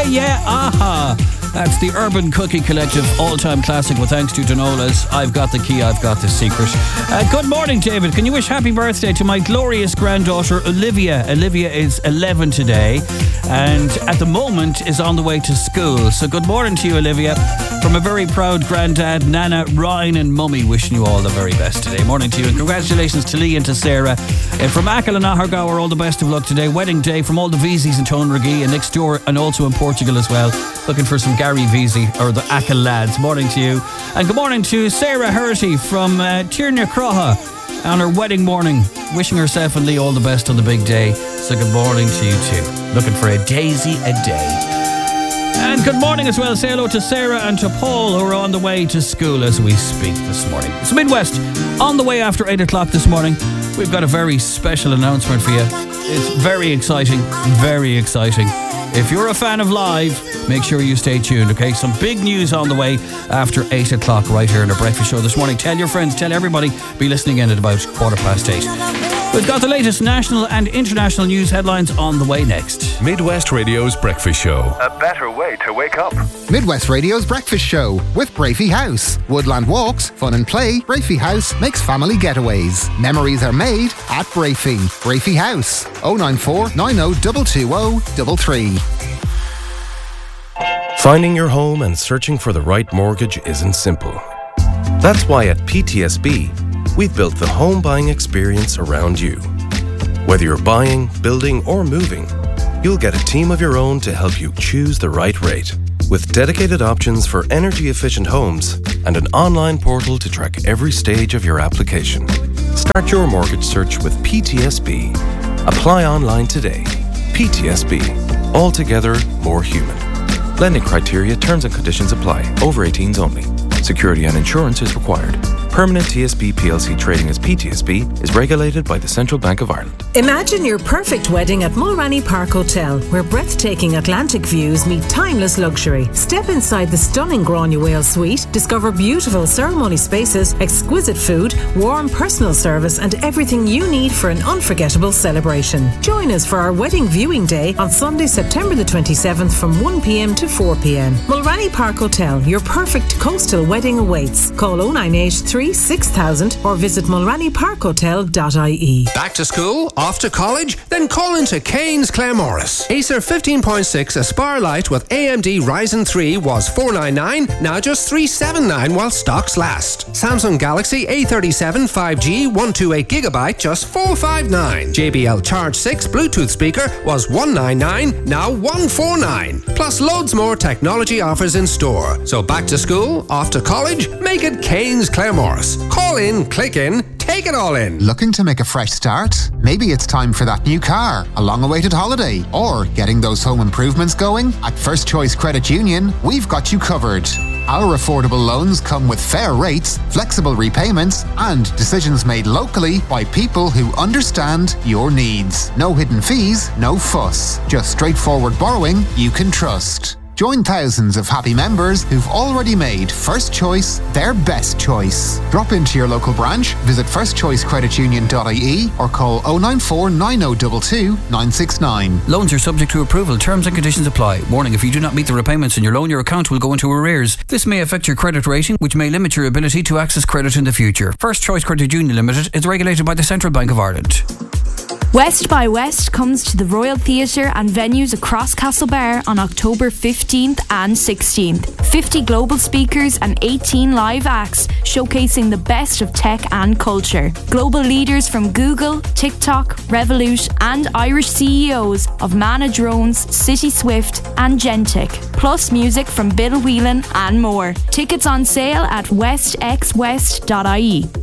Aha. That's the Urban Cookie Collective all-time classic with thanks to Donola's I've Got the Key, I've Got the Secret. Good morning, David. Can you wish happy birthday to my glorious granddaughter, Olivia? Olivia is 11 today and at the moment is on the way to school. So good morning to you, Olivia. From a very proud granddad, Nana, Ryan and Mummy, wishing you all the very best today. Morning to you and congratulations to Lee and to Sarah. And from Achill and Ahergower, all the best of luck today. Wedding day from all the Veezies in Tonragee and next door and also in Portugal as well. Looking for some Gary Veezy or the Achill lads. Morning to you. And good morning to Sarah Herty from Tierna Croha on her wedding morning. Wishing herself and Lee all the best on the big day. So good morning to you too. Looking for a daisy a day. And good morning as well. Say hello to Sarah and to Paul who are on the way to school as we speak this morning. It's Midwest on the way after 8 o'clock this morning. We've got a very special announcement for you. It's very exciting, very exciting. If you're a fan of live, make sure you stay tuned, okay? Some big news on the way after 8 o'clock right here in the breakfast show this morning. Tell your friends, tell everybody, be listening in at about 8:15. We've got the latest national and international news headlines on the way next. Midwest Radio's Breakfast Show. A better way to wake up. Midwest Radio's Breakfast Show with Brafey House. Woodland walks, fun and play. Brafey House makes family getaways. Memories are made at Brafey. Brafey House. 094 90 220 33. Finding your home and searching for the right mortgage isn't simple. That's why at PTSB, we've built the home buying experience around you. Whether you're buying, building, or moving, you'll get a team of your own to help you choose the right rate. With dedicated options for energy-efficient homes and an online portal to track every stage of your application. Start your mortgage search with PTSB. Apply online today. PTSB. Altogether more human. Lending criteria, terms and conditions apply. Over 18s only. Security and insurance is required. Permanent TSB PLC trading as PTSB is regulated by the Central Bank of Ireland. Imagine your perfect wedding at Mulranny Park Hotel, where breathtaking Atlantic views meet timeless luxury. Step inside the stunning Granuaile suite, discover beautiful ceremony spaces, exquisite food, warm personal service, and everything you need for an unforgettable celebration. Join us for our wedding viewing day on Sunday, September the 27th from 1 p.m. to 4 p.m. Mulranny Park Hotel, your perfect coastal wedding awaits. Call 0983 6000 or visit mulrannyparkhotel.ie. Back to school? Off to college? Then call into Kane's Claremorris. Acer 15.6 Aspire Lite with AMD Ryzen 3 was $499, now just $379 while stocks last. Samsung Galaxy A37 5G 128GB just $459. JBL Charge 6 Bluetooth speaker was $199, now $149. Plus loads more technology offers in store. So back to school? Off to college? Make it Kane's Claremorris. Call in, click in, take it all in. Looking to make a fresh start? Maybe it's time for that new car, a long-awaited holiday, or getting those home improvements going? At First Choice Credit Union, we've got you covered. Our affordable loans come with fair rates, flexible repayments, and decisions made locally by people who understand your needs. No hidden fees, no fuss. Just straightforward borrowing you can trust. Join thousands of happy members who've already made First Choice their best choice. Drop into your local branch, visit firstchoicecreditunion.ie or call 094 9022 969. Loans are subject to approval. Terms and conditions apply. Warning, if you do not meet the repayments in your loan, your account will go into arrears. This may affect your credit rating, which may limit your ability to access credit in the future. First Choice Credit Union Limited is regulated by the Central Bank of Ireland. West by West comes to the Royal Theatre and venues across Castlebar on October 15th and 16th. 50 global speakers and 18 live acts showcasing the best of tech and culture. Global leaders from Google, TikTok, Revolut and Irish CEOs of Mana Drones, City Swift and Gentic. Plus music from Bill Whelan and more. Tickets on sale at westxwest.ie.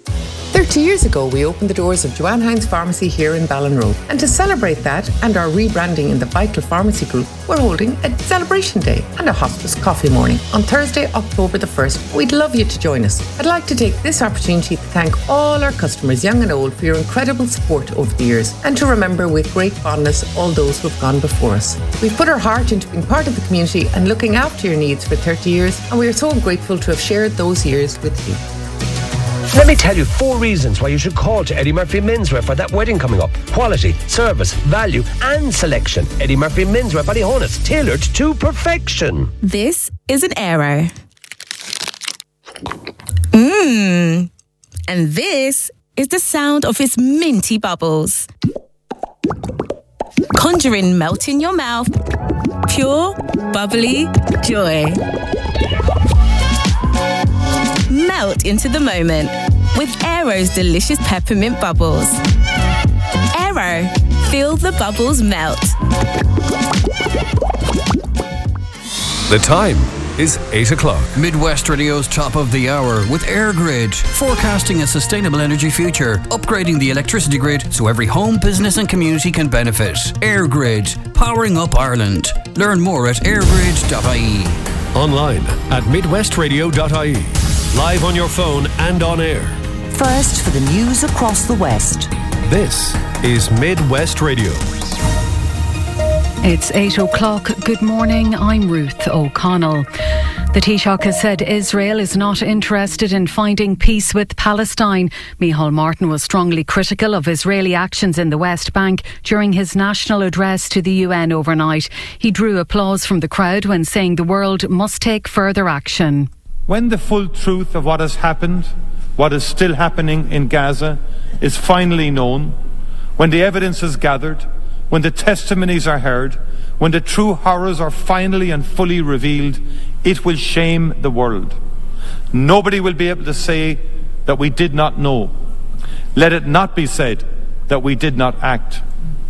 30 years ago, we opened the doors of Joanne Hines Pharmacy here in Ballinrobe. And to celebrate that and our rebranding in the Vital Pharmacy Group, we're holding a celebration day and a hospice coffee morning on Thursday, October the 1st. We'd love you to join us. I'd like to take this opportunity to thank all our customers, young and old, for your incredible support over the years and to remember with great fondness all those who have gone before us. We've put our heart into being part of the community and looking after your needs for 30 years, and we are so grateful to have shared those years with you. Let me tell you 4 reasons why you should call to Eddie Murphy Menswear for that wedding coming up. Quality, service, value and selection. Eddie Murphy Menswear Ballyhonus, tailored to perfection. This is an error. And this is the sound of its minty bubbles. Conjuring melt in your mouth. Pure, bubbly joy. Melt into the moment with Aero's delicious peppermint bubbles. Aero, feel the bubbles melt. The time is 8 o'clock. Midwest Radio's top of the hour with AirGrid, forecasting a sustainable energy future, upgrading the electricity grid so every home, business and community can benefit. AirGrid, powering up Ireland. Learn more at airgrid.ie. Online at midwestradio.ie. Live on your phone and on air. First for the news across the West. This is Midwest Radio. It's 8 o'clock. Good morning. I'm Ruth O'Connell. The Taoiseach has said Israel is not interested in finding peace with Palestine. Micheál Martin was strongly critical of Israeli actions in the West Bank during his national address to the UN overnight. He drew applause from the crowd when saying the world must take further action. When the full truth of what has happened, what is still happening in Gaza, is finally known, when the evidence is gathered, when the testimonies are heard, when the true horrors are finally and fully revealed, it will shame the world. Nobody will be able to say that we did not know. Let it not be said that we did not act.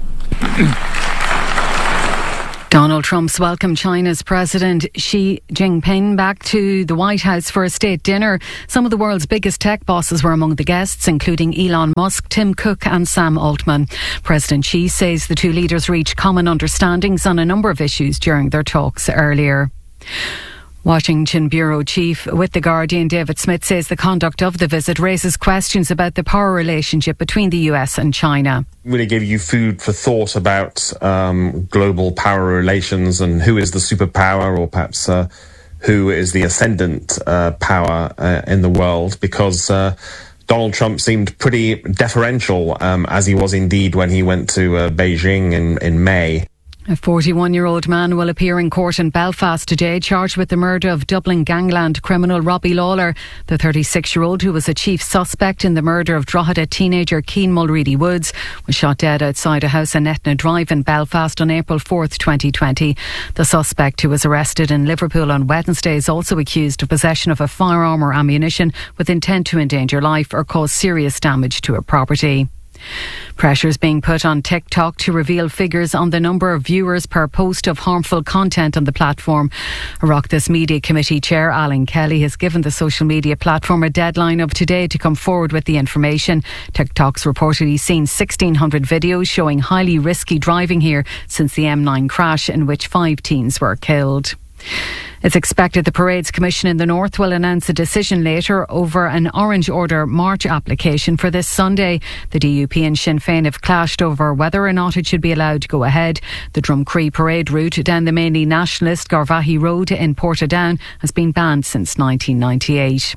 Donald Trump's welcomed China's President Xi Jinping back to the White House for a state dinner. Some of the world's biggest tech bosses were among the guests, including Elon Musk, Tim Cook and Sam Altman. President Xi says the two leaders reached common understandings on a number of issues during their talks earlier. Washington Bureau Chief with The Guardian, David Smith, says the conduct of the visit raises questions about the power relationship between the US and China. Really gave you food for thought about global power relations and who is the superpower, or perhaps who is the ascendant power in the world, because Donald Trump seemed pretty deferential, as he was indeed when he went to Beijing in May. A 41-year-old man will appear in court in Belfast today, charged with the murder of Dublin gangland criminal Robbie Lawler. The 36-year-old, who was a chief suspect in the murder of Drogheda teenager Cian Mulready Woods, was shot dead outside a house in Etna Drive in Belfast on April 4th, 2020. The suspect, who was arrested in Liverpool on Wednesday, is also accused of possession of a firearm or ammunition with intent to endanger life or cause serious damage to a property. Pressure is being put on TikTok to reveal figures on the number of viewers per post of harmful content on the platform. Oireachtas Media Committee Chair Alan Kelly has given the social media platform a deadline of today to come forward with the information. TikTok's reportedly seen 1,600 videos showing highly risky driving here since the M9 crash in which 5 teens were killed. It's expected the Parades Commission in the North will announce a decision later over an Orange Order March application for this Sunday. The DUP and Sinn Féin have clashed over whether or not it should be allowed to go ahead. The Drumcree parade route down the mainly nationalist Garvaghey Road in Portadown has been banned since 1998.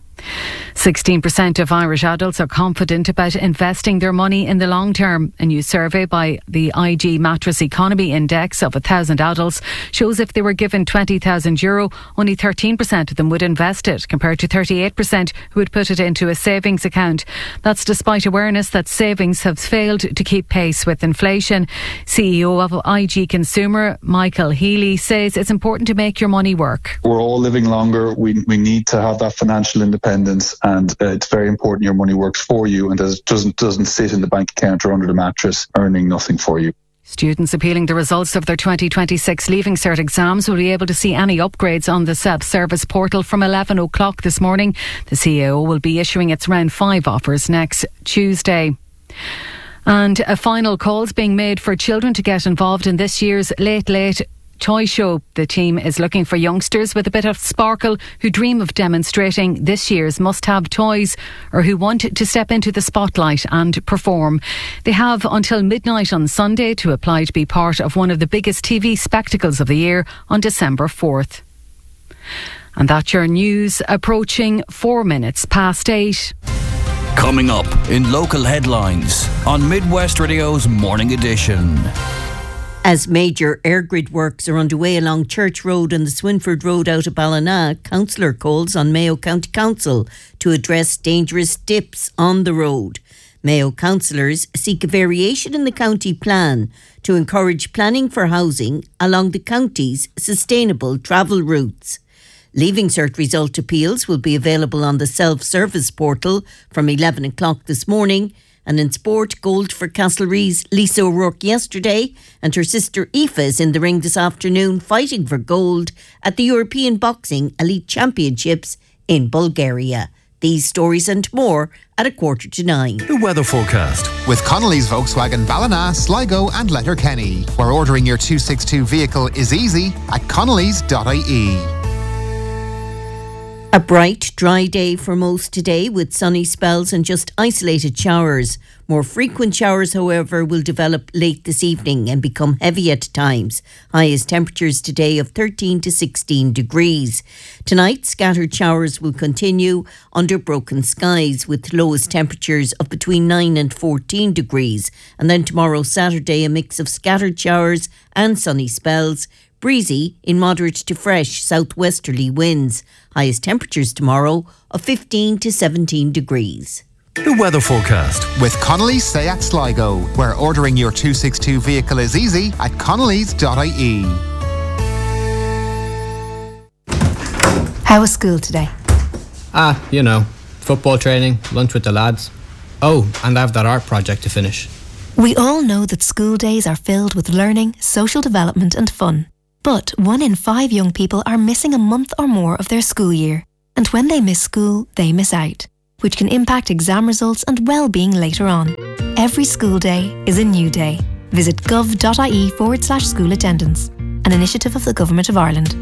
16% of Irish adults are confident about investing their money in the long term. A new survey by the IG Mattress Economy Index of 1,000 adults shows if they were given €20,000, only 13% of them would invest it, compared to 38% who would put it into a savings account. That's despite awareness that savings have failed to keep pace with inflation. CEO of IG Consumer, Michael Healy, says it's important to make your money work. We're all living longer. We need to have that financial independence, and it's very important your money works for you and doesn't sit in the bank account or under the mattress earning nothing for you. Students appealing the results of their 2026 Leaving Cert exams will be able to see any upgrades on the self-service portal from 11 o'clock this morning. The CAO will be issuing its round 5 offers next Tuesday. And a final call is being made for children to get involved in this year's Late Toy Show. The team is looking for youngsters with a bit of sparkle who dream of demonstrating this year's must-have toys, or who want to step into the spotlight and perform. They have until midnight on Sunday to apply to be part of one of the biggest TV spectacles of the year on December 4th. And that's your news, approaching 4 minutes past 8. Coming up in local headlines on Midwest Radio's Morning Edition. As major airgrid works are underway along Church Road and the Swinford Road out of Ballina, councillor calls on Mayo County Council to address dangerous dips on the road. Mayo councillors seek a variation in the county plan to encourage planning for housing along the county's sustainable travel routes. Leaving Cert result appeals will be available on the self-service portal from 11 o'clock this morning. And in sport, gold for Castlereagh's Lisa O'Rourke yesterday, and her sister Aoife is in the ring this afternoon fighting for gold at the European Boxing Elite Championships in Bulgaria. These stories and more at 8:45. The weather forecast. With Connolly's Volkswagen Ballina, Sligo and Letterkenny, where ordering your 262 vehicle is easy at connellys.ie. A bright, dry day for most today with sunny spells and just isolated showers. More frequent showers, however, will develop late this evening and become heavy at times. Highest temperatures today of 13 to 16 degrees. Tonight, scattered showers will continue under broken skies with lowest temperatures of between 9 and 14 degrees. And then tomorrow, Saturday, a mix of scattered showers and sunny spells. Breezy in moderate to fresh southwesterly winds. Highest temperatures tomorrow of 15 to 17 degrees. The weather forecast. With Connolly's Seat Sligo, where ordering your 262 vehicle is easy at connellys.ie. How was school today? Football training, lunch with the lads. Oh, and I have that art project to finish. We all know that school days are filled with learning, social development and fun. But 1 in 5 young people are missing a month or more of their school year. And when they miss school, they miss out, which can impact exam results and well-being later on. Every school day is a new day. Visit gov.ie/school attendance, an initiative of the Government of Ireland.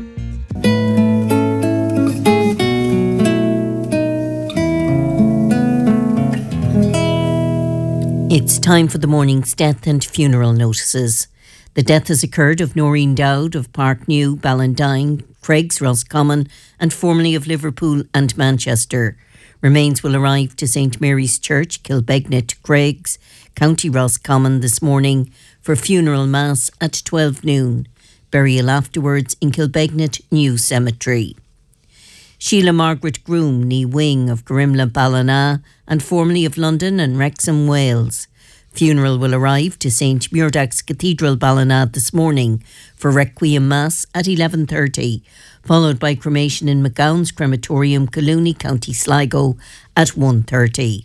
It's time for the morning's death and funeral notices. The death has occurred of Noreen Dowd of Parknew, Ballandine, Craigs, Roscommon and formerly of Liverpool and Manchester. Remains will arrive to St Mary's Church, Kilbegnet, Craigs, County Roscommon this morning for funeral mass at 12 noon. Burial afterwards in Kilbegnet New Cemetery. Sheila Margaret Groom, nee Wing of Grimla, Ballina and formerly of London and Wrexham, Wales. Funeral will arrive to St Muirdagh's Cathedral, Ballina this morning for Requiem Mass at 11:30, followed by cremation in McGowan's Crematorium, Collooney, County Sligo at 1:30.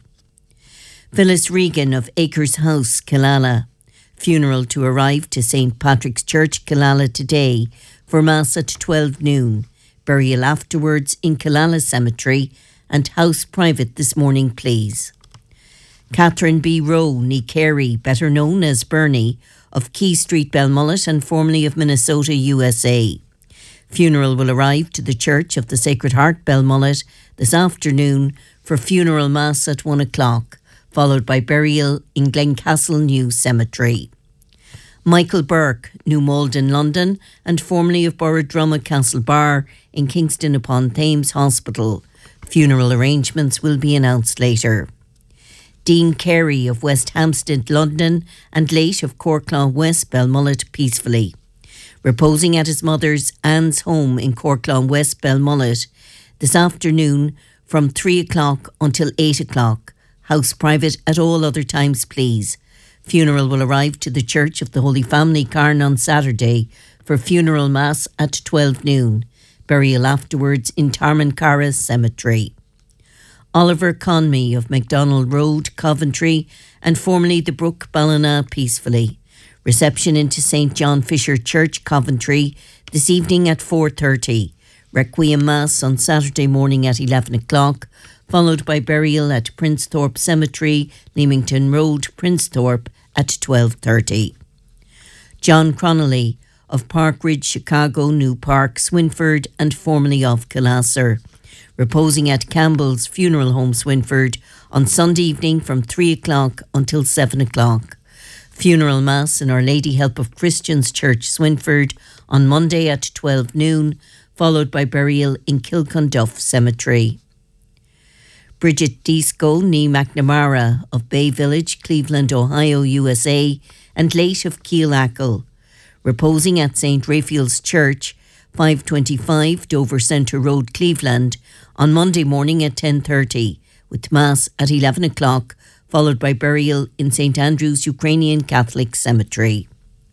Phyllis Regan of Acres House, Killala. Funeral to arrive to St Patrick's Church, Killala today for Mass at 12 noon. Burial afterwards in Killala Cemetery and house private this morning, please. Catherine B. Rowe, nee Carey, better known as Bernie, of Key Street, Belmullet and formerly of Minnesota, USA. Funeral will arrive to the Church of the Sacred Heart, Belmullet, this afternoon for funeral mass at 1 o'clock, followed by burial in Glencastle New Cemetery. Michael Burke, New Malden, London, and formerly of Borradrumma Castle Bar in Kingston upon Thames Hospital. Funeral arrangements will be announced later. Dean Carey of West Hampstead, London, and late of Corklaw West, Belmullet, peacefully. Reposing at his mother's Anne's home in Corklaw West, Belmullet, this afternoon from 3 o'clock until 8 o'clock. House private at all other times, please. Funeral will arrive to the Church of the Holy Family, Carn on Saturday for funeral mass at 12 noon. Burial afterwards in Tarmancara Cemetery. Oliver Conmey of MacDonald Road, Coventry, and formerly the Brook, Ballina, peacefully. Reception into St John Fisher Church, Coventry, this evening at 4:30. Requiem Mass on Saturday morning at 11 o'clock, followed by burial at Princethorpe Cemetery, Leamington Road, Princethorpe, at 12:30. John Cronolly of Park Ridge, Chicago, New Park, Swinford, and formerly of Killasser. Reposing at Campbell's Funeral Home, Swinford, on Sunday evening from 3 o'clock until 7 o'clock. Funeral Mass in Our Lady Help of Christians Church, Swinford, on Monday at 12 noon, followed by burial in Kilcunduff Cemetery. Bridget Disco ní McNamara of Bay Village, Cleveland, Ohio, USA, and late of Keelackle. Reposing at St. Raphael's Church, 525 Dover Centre Road, Cleveland, on Monday morning at 10:30, with Mass at 11 o'clock, followed by burial in St. Andrew's Ukrainian Catholic Cemetery.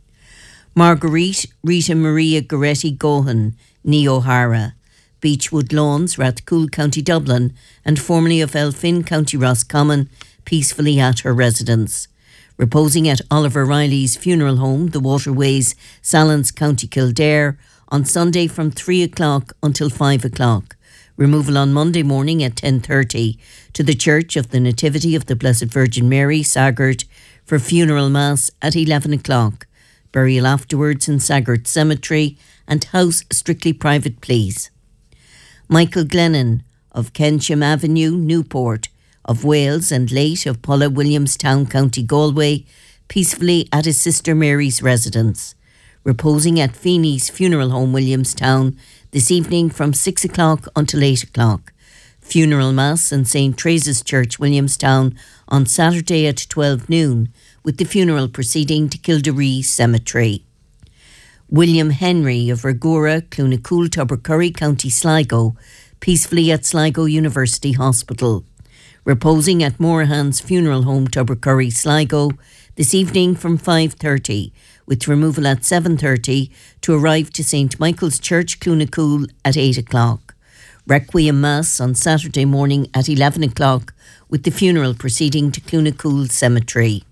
Marguerite Rita Maria Goretti Gohan, ní O'Hara, Beechwood Lawns, Rathcoole, County Dublin, and formerly of Elphin, County Roscommon, peacefully at her residence. Reposing at Oliver Riley's funeral home, the Waterways, Sallins, County Kildare, on Sunday from 3 o'clock until 5 o'clock. Removal on Monday morning at 10:30 to the Church of the Nativity of the Blessed Virgin Mary, Saggart, for funeral mass at 11 o'clock. Burial afterwards in Saggart Cemetery, and house strictly private, please. Michael Glennon of Kensham Avenue, Newport, of Wales, and late of Paula Williamstown, County Galway, peacefully at his sister Mary's residence. Reposing at Feeney's Funeral Home, Williamstown, this evening from 6 o'clock until 8 o'clock. Funeral Mass in St. Teresa's Church, Williamstown, on Saturday at 12 noon, with the funeral proceeding to Kildare Cemetery. William Henry of Regura, Clunacool, Tubbercurry, County Sligo, peacefully at Sligo University Hospital. Reposing at Moorhan's Funeral Home, Tubbercurry, Sligo, this evening from 5:30, with removal at 7:30 to arrive to St. Michael's Church, Clunacool, at 8 o'clock. Requiem Mass on Saturday morning at 11 o'clock, with the funeral proceeding to Clunacool Cemetery.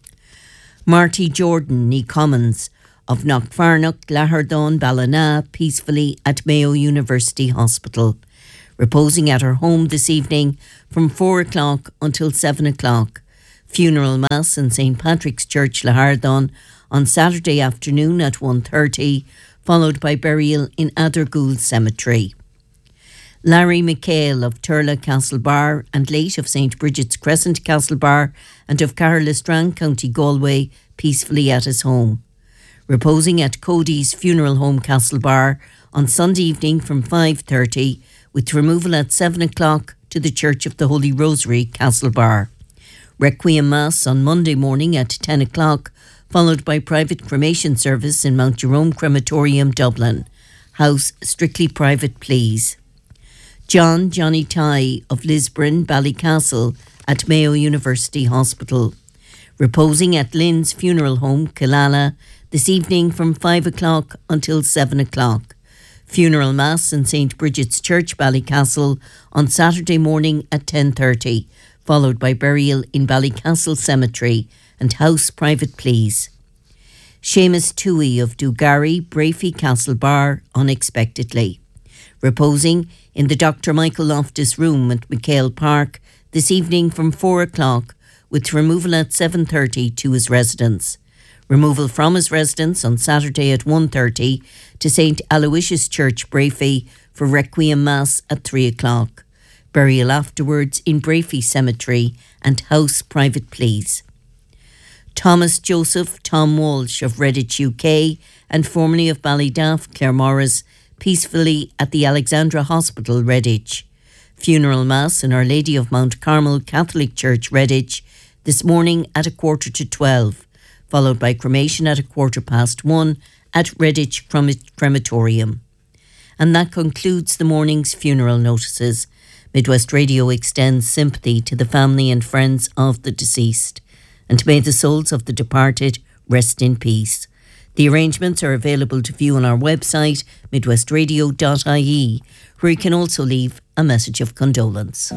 Marty Jordan, ní Commons, of Knockfarnock, Lahardon, Ballina, peacefully at Mayo University Hospital. Reposing at her home this evening from 4 o'clock until 7 o'clock. Funeral Mass in St. Patrick's Church, Lahardon, on Saturday afternoon at 1:30, followed by burial in Athergould Cemetery. Larry McHale of Turla, Castlebar, and late of St. Bridget's Crescent, Castlebar, and of Carlisstrand, County Galway, peacefully at his home. Reposing at Cody's Funeral Home, Castlebar, on Sunday evening from 5:30, with removal at 7 o'clock to the Church of the Holy Rosary, Castlebar. Requiem Mass on Monday morning at 10 o'clock, followed by private cremation service in Mount Jerome Crematorium, Dublin. House strictly private, please. Johnny Ty of Lisburn, Ballycastle, at Mayo University Hospital. Reposing at Lynn's Funeral Home, Killala, this evening from 5 o'clock until 7 o'clock. Funeral Mass in St. Bridget's Church, Ballycastle, on Saturday morning at 10:30, followed by burial in Ballycastle Cemetery, and house private, please. Seamus Toohey of Dugary, Brafey, Castlebar, unexpectedly. Reposing in the Dr. Michael Loftus room at McHale Park this evening from 4 o'clock, with removal at 7:30 to his residence. Removal from his residence on Saturday at 1:30 to St. Aloysius Church, Brafey, for Requiem Mass at 3 o'clock. Burial afterwards in Brafey Cemetery, and house private, please. Thomas Joseph Tom Walsh of Redditch, UK, and formerly of Ballydaff, Claremorris, peacefully at the Alexandra Hospital, Redditch. Funeral Mass in Our Lady of Mount Carmel Catholic Church, Redditch, this morning at 11:45, followed by cremation at 1:15 at Redditch Crematorium. And that concludes the morning's funeral notices. Midwest Radio extends sympathy to the family and friends of the deceased, and may the souls of the departed rest in peace. The arrangements are available to view on our website, midwestradio.ie, where you can also leave a message of condolence.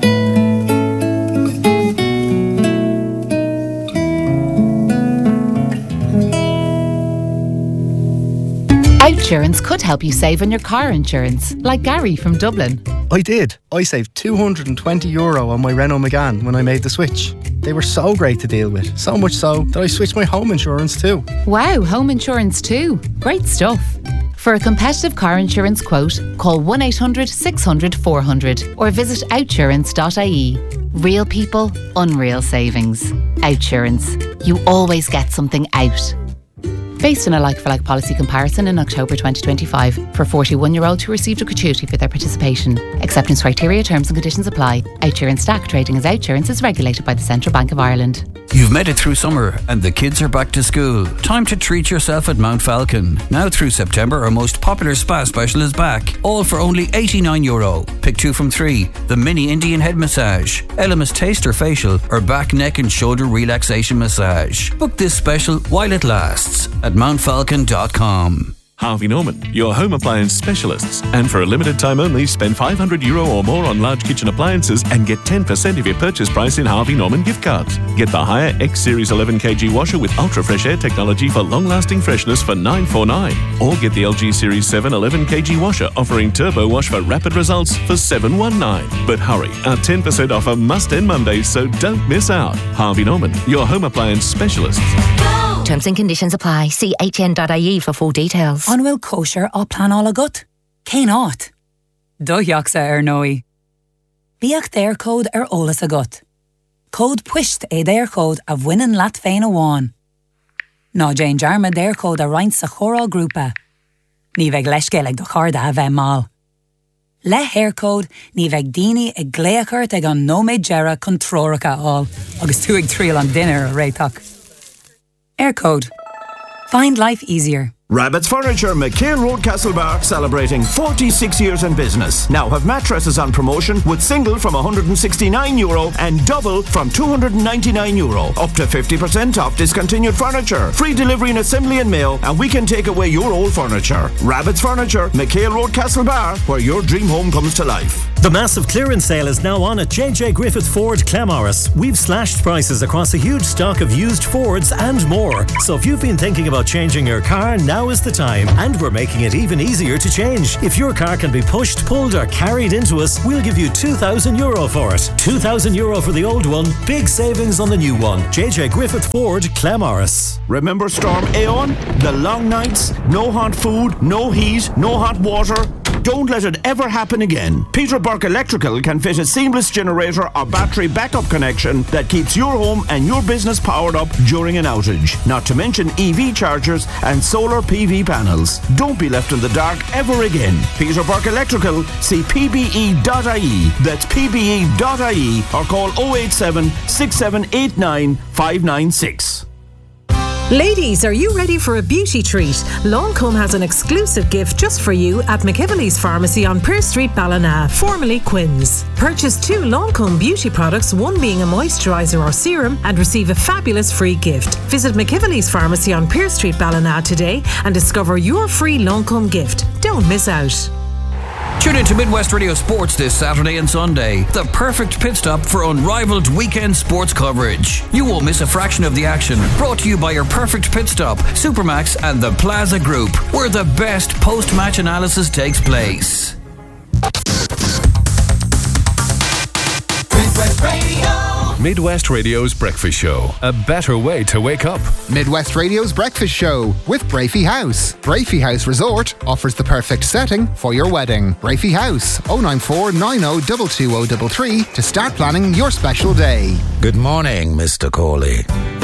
Outsurance could help you save on your car insurance, like Gary from Dublin. I did. I saved €220 on my Renault Megane when I made the switch. They were so great to deal with, so much so that I switched my home insurance too. Wow, home insurance too. Great stuff. For a competitive car insurance quote, call 1-800-600-400 or visit outsurance.ie. Real people, unreal savings. Outsurance. You always get something out. based on a like-for-like policy comparison in October 2025 for 41-year-olds who received a gratuity for their participation. Acceptance criteria, terms and conditions apply. OUTsurance Stack trading as OUTsurance is regulated by the Central Bank of Ireland. You've made it through summer and the kids are back to school. Time to treat yourself at Mount Falcon. Now through September, our most popular spa special is back. All for only €89. Pick 2 from 3. The mini Indian head massage, Elemis taster facial, or back, neck and shoulder relaxation massage. Book this special while it lasts at mountfalcon.com. Harvey Norman, your home appliance specialists. And for a limited time only, spend €500 or more on large kitchen appliances and get 10% of your purchase price in Harvey Norman gift cards. Get the Haier X Series 11kg washer with ultra fresh air technology for long-lasting freshness for $949. Or get the LG Series 7 11kg washer offering turbo wash for rapid results for $719. But hurry, our 10% offer must end Monday, so don't miss out. Harvey Norman, your home appliance specialists. Terms and conditions apply. See htn.ie for full details. An bhfuil kosher á pleanáil agat? Cé áit? Dóicheachsa nói. Bíoch déir cód ólas agat. Cód puist déir cód a bhainean leat féin amháin. Ná Jane Jarma déir cód a roinnt sa chóráil grúpa. Ní bheith leiscéalaigh do charda a bheith mal. Le hair cód ní bheith daoine ag gléachart ag an nóméid gera chun tróracha áil agus tú ag tríal an dinner a réiteach. Air Code. Find life easier. Rabbit's Furniture, McHale Road, Castlebar, celebrating 46 years in business. Now have mattresses on promotion with single from €169 and double from €299. Up to 50% off discontinued furniture. Free delivery and assembly and mail, and we can take away your old furniture. Rabbit's Furniture, McHale Road, Castlebar, where your dream home comes to life. The massive clearance sale is now on at JJ Griffith Ford, Claremorris. We've slashed prices across a huge stock of used Fords and more. So if you've been thinking about changing your car, now is the time. And we're making it even easier to change. If your car can be pushed, pulled or carried into us, we'll give you €2,000 for it. €2,000 for the old one, big savings on the new one. JJ Griffith Ford, Claremorris. Remember Storm Aeon? The long nights, no hot food, no heat, no hot water. Don't let it ever happen again. Peter Burke Electrical can fit a seamless generator or battery backup connection that keeps your home and your business powered up during an outage. Not to mention EV chargers and solar PV panels. Don't be left in the dark ever again. Peter Burke Electrical, see pbe.ie. That's pbe.ie or call 087 6789 596. Ladies, are you ready for a beauty treat? Lancome has an exclusive gift just for you at McIvely's Pharmacy on Pearse Street, Ballina, formerly Quinn's. Purchase 2 Lancome beauty products, one being a moisturiser or serum, and receive a fabulous free gift. Visit McIvely's Pharmacy on Pearse Street, Ballina today and discover your free Lancome gift. Don't miss out. Tune in to Midwest Radio Sports this Saturday and Sunday. The perfect pit stop for unrivaled weekend sports coverage. You won't miss a fraction of the action. Brought to you by your perfect pit stop, Supermax and the Plaza Group, where the best post-match analysis takes place. Midwest Radio. Midwest Radio's Breakfast Show. A better way to wake up. Midwest Radio's Breakfast Show with Brafey House. Brafey House Resort offers the perfect setting for your wedding. Brafey House, 094 90 22033 to start planning your special day. Good morning, Mr. Corley.